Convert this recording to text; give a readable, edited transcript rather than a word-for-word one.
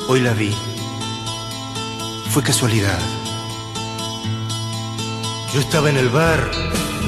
Hoy la vi. Fue casualidad. Yo estaba en el bar